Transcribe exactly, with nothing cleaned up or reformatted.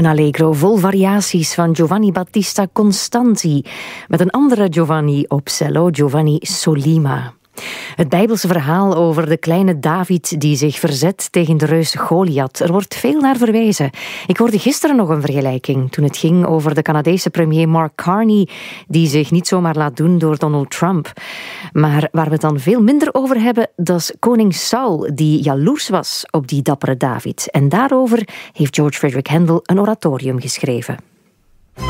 Een allegro vol variaties van Giovanni Battista Constanzi, met een andere Giovanni op cello, Giovanni Sollima. Het Bijbelse verhaal over de kleine David die zich verzet tegen de reus Goliath. Er wordt veel naar verwezen. Ik hoorde gisteren nog een vergelijking toen het ging over de Canadese premier Mark Carney die zich niet zomaar laat doen door Donald Trump. Maar waar we het dan veel minder over hebben, dat is koning Saul die jaloers was op die dappere David. En daarover heeft George Frederick Handel een oratorium geschreven.